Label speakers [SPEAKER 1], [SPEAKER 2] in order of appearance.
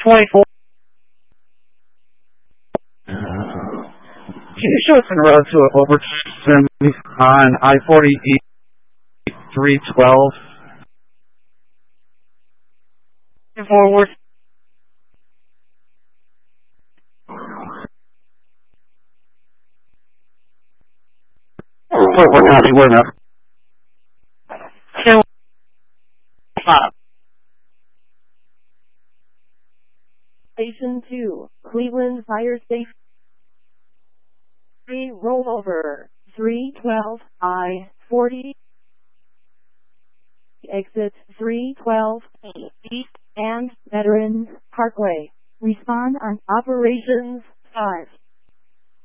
[SPEAKER 1] 24. Can you show us in road to Overton on I-40 312? Forward. We're copy. We're enough.
[SPEAKER 2] Station 2, Cleveland Fire Station. 3 rollover, 312 I-40. Exit 312 East and Veterans Parkway. Respond on Operations 5.